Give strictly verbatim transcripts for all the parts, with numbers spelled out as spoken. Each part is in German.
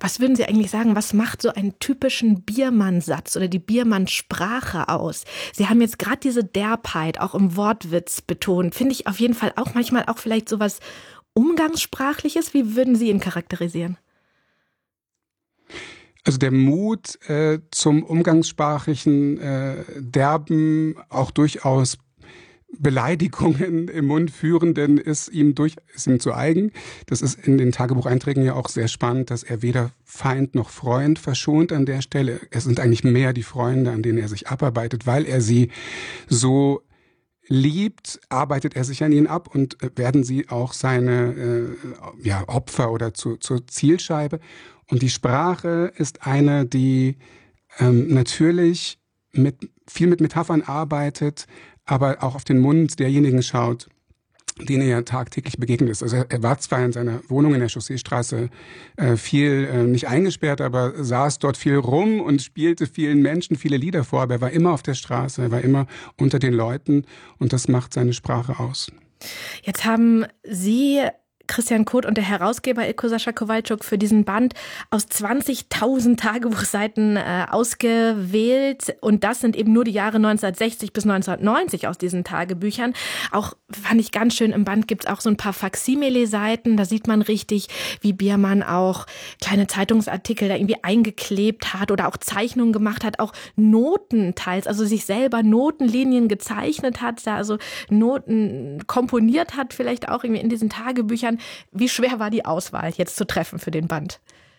Was würden Sie eigentlich sagen, was macht so einen typischen Biermann-Satz oder die Biermann-Sprache aus? Sie haben jetzt gerade diese Derbheit auch im Wortwitz betont. Finde ich auf jeden Fall auch manchmal auch vielleicht sowas Umgangssprachliches. Wie würden Sie ihn charakterisieren? Also der Mut äh, zum umgangssprachlichen äh, Derben, auch durchaus Beleidigungen im Mund führenden, ist ihm durch, ist ihm zu eigen. Das ist in den Tagebucheinträgen ja auch sehr spannend, dass er weder Feind noch Freund verschont an der Stelle. Es sind eigentlich mehr die Freunde, an denen er sich abarbeitet, weil er sie so liebt, arbeitet er sich an ihnen ab und werden sie auch seine äh, ja, Opfer oder zu, zur Zielscheibe. Und die Sprache ist eine, die ähm, natürlich mit, viel mit Metaphern arbeitet, aber auch auf den Mund derjenigen schaut, denen er tagtäglich begegnet ist. Also er, er war zwar in seiner Wohnung in der Chausseestraße äh, viel, äh, nicht eingesperrt, aber saß dort viel rum und spielte vielen Menschen viele Lieder vor, aber er war immer auf der Straße, er war immer unter den Leuten und das macht seine Sprache aus. Jetzt haben Sie, Christian Koth und der Herausgeber Ilko Sascha Kowalczuk, für diesen Band aus zwanzigtausend Tagebuchseiten äh, ausgewählt. Und das sind eben nur die Jahre neunzehnhundertsechzig bis neunzehnhundertneunzig aus diesen Tagebüchern. Auch fand ich ganz schön, im Band gibt es auch so ein paar Faksimile-Seiten. Da sieht man richtig, wie Biermann auch kleine Zeitungsartikel da irgendwie eingeklebt hat oder auch Zeichnungen gemacht hat, auch Noten teils, also sich selber Notenlinien gezeichnet hat, da also Noten komponiert hat, vielleicht auch irgendwie in diesen Tagebüchern. Wie schwer war die Auswahl jetzt zu treffen für den Band?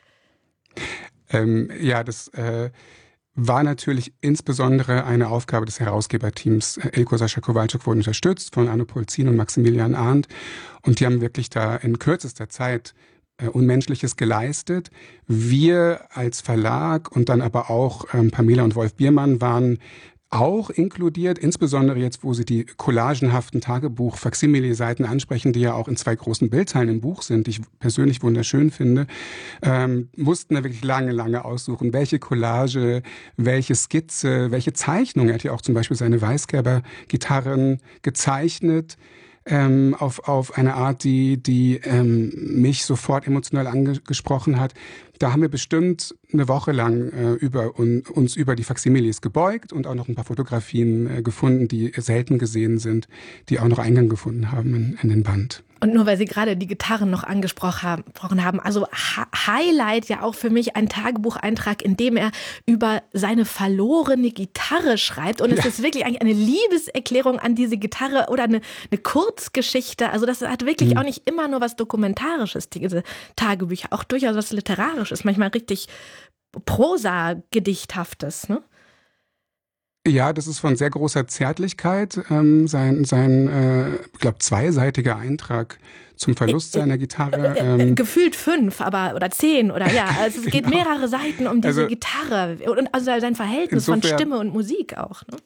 Ähm, ja, das äh, war natürlich insbesondere eine Aufgabe des Herausgeberteams. Ilko Sascha Kowalczuk wurde unterstützt von Anno Polzin und Maximilian Arndt und die haben wirklich da in kürzester Zeit äh, Unmenschliches geleistet. Wir als Verlag und dann aber auch ähm, Pamela und Wolf Biermann waren auch inkludiert, insbesondere jetzt, wo sie die collagenhaften Tagebuch-Faksimile-Seiten ansprechen, die ja auch in zwei großen Bildzeilen im Buch sind, die ich persönlich wunderschön finde, ähm, mussten da wirklich lange, lange aussuchen, welche Collage, welche Skizze, welche Zeichnung. Er hat ja auch zum Beispiel seine Weisgerber-Gitarren gezeichnet, ähm, auf, auf eine Art, die, die ähm, mich sofort emotional angesprochen hat. Da haben wir bestimmt eine Woche lang äh, über, un, uns über die Faksimiles gebeugt und auch noch ein paar Fotografien äh, gefunden, die selten gesehen sind, die auch noch Eingang gefunden haben in, in den Band. Und nur weil Sie gerade die Gitarren noch angesprochen haben, also Highlight ja auch für mich ein Tagebucheintrag, in dem er über seine verlorene Gitarre schreibt. Und es ja. ist wirklich eigentlich eine Liebeserklärung an diese Gitarre oder eine, eine Kurzgeschichte. Also das hat wirklich mhm. auch nicht immer nur was Dokumentarisches, diese Tagebücher, auch durchaus was Literarisches, manchmal richtig Prosa-Gedichthaftes, ne? Ja, das ist von sehr großer Zärtlichkeit. Ähm, sein, sein äh, ich glaube, zweiseitiger Eintrag zum Verlust äh, seiner Gitarre. Ähm, gefühlt fünf, aber oder zehn oder ja. Also es geht genau. mehrere Seiten um diese also, Gitarre und also sein Verhältnis insofern, von Stimme und Musik auch. Ne?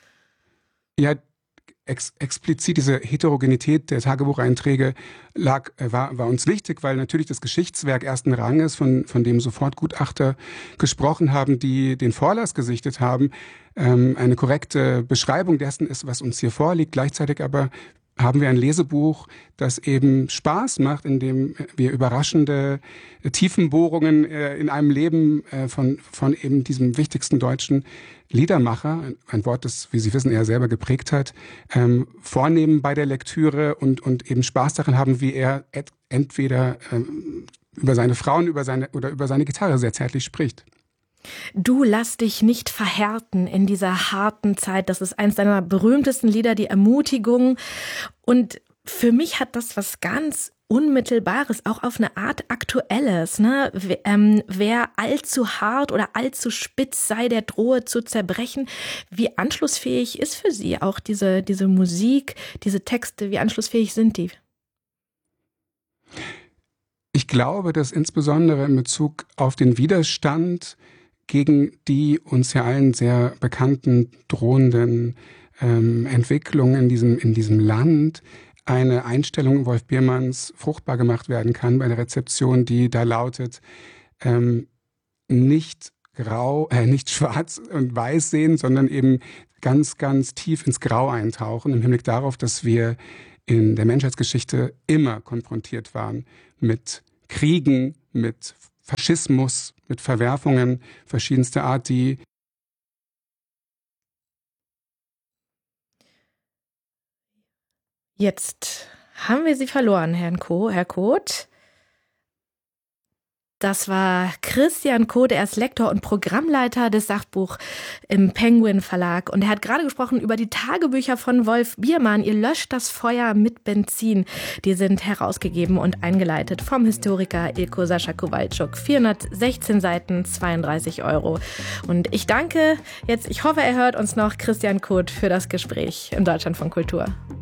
Ja. Ex- explizit diese Heterogenität der Tagebucheinträge lag, war, war uns wichtig, weil natürlich das Geschichtswerk ersten Ranges, von, von dem sofort Gutachter gesprochen haben, die den Vorlass gesichtet haben, ähm, eine korrekte Beschreibung dessen ist, was uns hier vorliegt. Gleichzeitig aber haben wir ein Lesebuch, das eben Spaß macht, in dem wir überraschende Tiefenbohrungen äh, in einem Leben äh, von, von eben diesem wichtigsten deutschen Liedermacher, ein Wort, das, wie Sie wissen, er selber geprägt hat, ähm, vornehmen bei der Lektüre und, und eben Spaß daran haben, wie er et, entweder ähm, über seine Frauen über seine, oder über seine Gitarre sehr zärtlich spricht. Du lass dich nicht verhärten in dieser harten Zeit. Das ist eines deiner berühmtesten Lieder, die Ermutigung. Und für mich hat das was ganz Unmittelbares, auch auf eine Art Aktuelles. Ne? Wer, ähm, wer allzu hart oder allzu spitz sei, der drohe zu zerbrechen. Wie anschlussfähig ist für Sie auch diese, diese Musik, diese Texte, wie anschlussfähig sind die? Ich glaube, dass insbesondere in Bezug auf den Widerstand gegen die uns ja allen sehr bekannten drohenden ähm, Entwicklungen in diesem, in diesem Land eine Einstellung Wolf Biermanns fruchtbar gemacht werden kann bei der Rezeption, die da lautet, ähm, nicht grau, äh, nicht schwarz und weiß sehen, sondern eben ganz, ganz tief ins Grau eintauchen, im Hinblick darauf, dass wir in der Menschheitsgeschichte immer konfrontiert waren mit Kriegen, mit Faschismus, mit Verwerfungen verschiedenster Art, die Jetzt haben wir Sie verloren, Herrn Ko, Herr Koth. Das war Christian Koth, er ist Lektor und Programmleiter des Sachbuch im Penguin Verlag. Und er hat gerade gesprochen über die Tagebücher von Wolf Biermann. Ihr löscht das Feuer mit Benzin. Die sind herausgegeben und eingeleitet vom Historiker Ilko Sascha Kowalczuk. vierhundertsechzehn Seiten, zweiunddreißig Euro. Und ich danke jetzt, ich hoffe, er hört uns noch, Christian Koth, für das Gespräch im Deutschlandfunk Kultur.